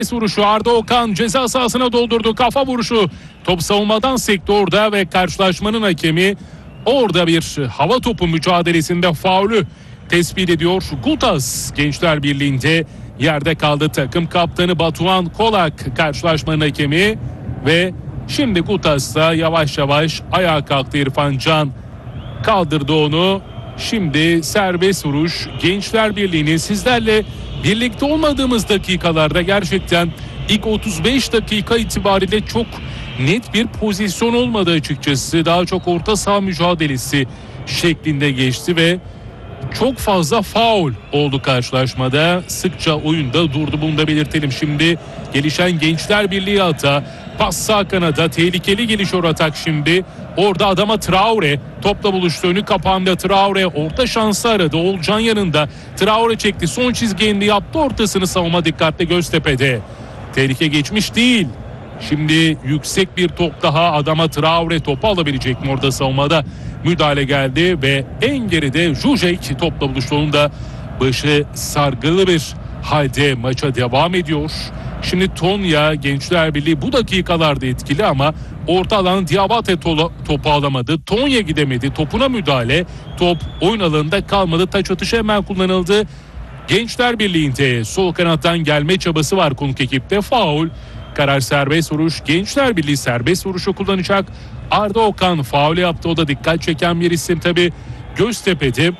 vuruşu Arda Okan ceza sahasına doldurdu. Kafa vuruşu. Top savunmadan sekti orada ve karşılaşmanın hakemi orada bir hava topu mücadelesinde faulü tespit ediyor. Gutas Gençler Birliği'nde yerde kaldı. Takım kaptanı Batuhan Kolak karşılaşmanın hakemi ve şimdi Gutas'ta yavaş yavaş ayağa kalktı. İrfan Can kaldırdı onu. Şimdi serbest vuruş. Gençler Birliği'nin sizlerle birlikte olmadığımız dakikalarda gerçekten ilk 35 dakika itibariyle çok net bir pozisyon olmadı açıkçası. Daha çok orta saha mücadelesi şeklinde geçti ve çok fazla faul oldu karşılaşmada. Sıkça oyunda durdu, bunu da belirtelim. Şimdi gelişen Gençler Birliği hata. Pas sağ kanada, tehlikeli gelişiyor atak şimdi. Orada Adama Traore topla buluştu, önü kapandı. Traore orta şansı aradı. Oğulcan yanında. Traore çekti, son çizgi indi, yaptı ortasını, savunma dikkatli Göztepe'de. Tehlike geçmiş değil. Şimdi yüksek bir top daha, Adama Traore topu alabilecek mi orada savunmada? Müdahale geldi ve en geride Jujek topla buluştu. Onun da başı sargılı bir halde maça devam ediyor. Şimdi Tonya Gençler Birliği bu dakikalarda etkili ama orta alan Diabate topu alamadı. Tonya gidemedi. Topuna müdahale. Top oyun alanında kalmadı. Taç atışı hemen kullanıldı. Gençler Birliği'nde sol kanattan gelme çabası var konuk ekipte. Faul. Karar serbest vuruş. Gençler Birliği serbest vuruşu kullanacak. Arda Okan faul yaptı. O da dikkat çeken bir isim tabii. Göztepe'de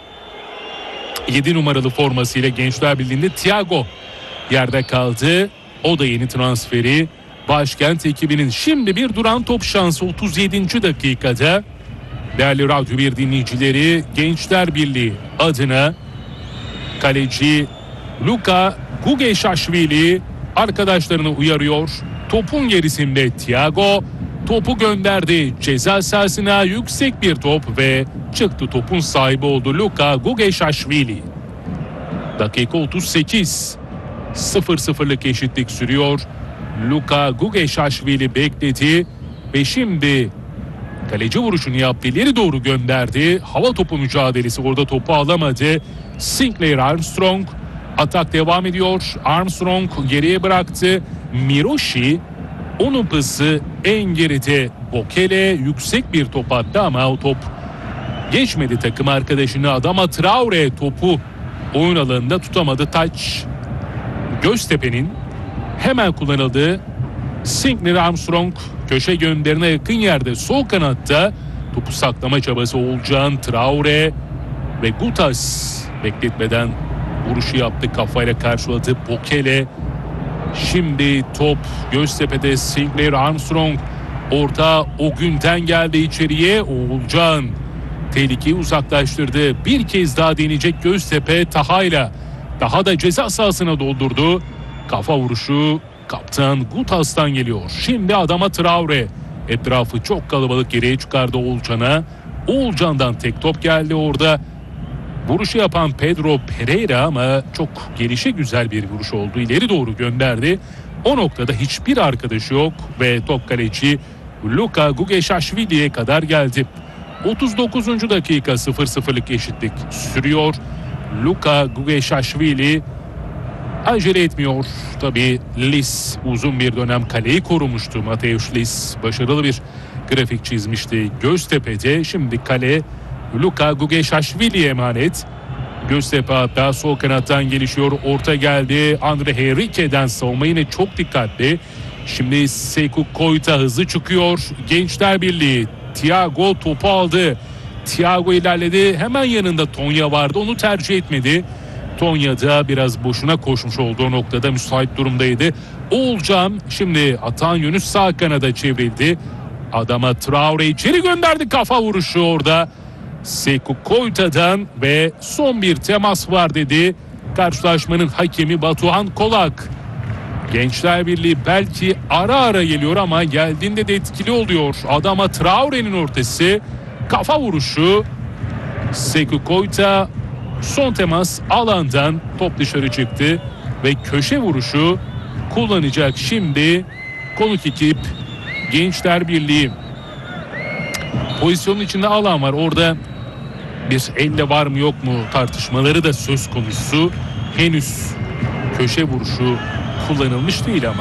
7 numaralı formasıyla Gençler Birliği'nde Thiago yerde kaldı. O da yeni transferi Başkent ekibinin. Şimdi bir duran top şansı 37. dakikada. Değerli Radyo 1 dinleyicileri, Gençler Birliği adına kaleci Luka Gugeşaşvili arkadaşlarını uyarıyor. Topun gerisinde Thiago topu gönderdi. Ceza sahasına yüksek bir top ve çıktı, topun sahibi oldu Luka Gugeşaşvili. Dakika 38. 0-0'lık eşitlik sürüyor. Luka Gugeşaşvili bekledi ve şimdi kaleci vuruşunu yaptı. İleri doğru gönderdi. Hava topu mücadelesi, orada topu alamadı. Sinclair Armstrong, atak devam ediyor. Armstrong geriye bıraktı. Miroshi, onun pası en geride. Bokele yüksek bir top attı ama o top geçmedi takım arkadaşını. Adama Traore topu oyun alanında tutamadı. Taç Göztepe'nin hemen kullanıldığı. Sinclair Armstrong köşe gönderine yakın yerde sol kanatta topu saklama çabası. Oğulcan, Traore ve Gutas bekletmeden vuruşu yaptı, kafayla karşıladı Bokele. Şimdi top Göztepe'de. Sinclair Armstrong orta o günden geldi içeriye. Oğulcan tehlikeyi uzaklaştırdı. Bir kez daha deneyecek Göztepe Taha'yla. Daha da ceza sahasına doldurdu. Kafa vuruşu kaptan Gutas'tan geliyor. Şimdi Adama Traore. Etrafı çok kalabalık, geriye çıkardı Oğulcan'a. Oğulcan'dan tek top geldi orada. Vuruşu yapan Pedro Pereira ama çok gelişigüzel bir vuruş oldu. İleri doğru gönderdi. O noktada hiçbir arkadaşı yok ve top kaleci Luka Gugeşaşvili'ye kadar geldi. 39. dakika 0-0'lık eşitlik sürüyor. Luka Gugeşaşvili acele etmiyor. Tabii Lis uzun bir dönem kaleyi korumuştu. Mateusz Lis başarılı bir grafik çizmişti Göztepe'de. Şimdi kale Luka Gugeşaşvili'ye emanet. Göztepe hatta sol kanattan gelişiyor. Orta geldi. Andre Henrique'den savunma yine çok dikkatli. Şimdi Sekou Koita hızlı çıkıyor. Gençler Birliği. Thiago topu aldı. Thiago ilerledi. Hemen yanında Tonya vardı. Onu tercih etmedi. Tonya da biraz boşuna koşmuş olduğu noktada müsait durumdaydı. Oğulcan şimdi atağın yönü sağ kanada çevrildi. Adama Traore içeri gönderdi, kafa vuruşu orada. Sekou Koita'dan ve son bir temas var dedi karşılaşmanın hakemi Batuhan Kolak. Gençler Birliği belki ara ara geliyor ama geldiğinde de etkili oluyor. Adama Traore'nin ortası, kafa vuruşu. Sekou Koita son temas alandan, top dışarı çıktı ve köşe vuruşu kullanacak şimdi konuk ekip Gençler Birliği. Pozisyonun içinde alan var. Orada bir elle var mı yok mu tartışmaları da söz konusu. Henüz köşe vuruşu kullanılmış değil ama.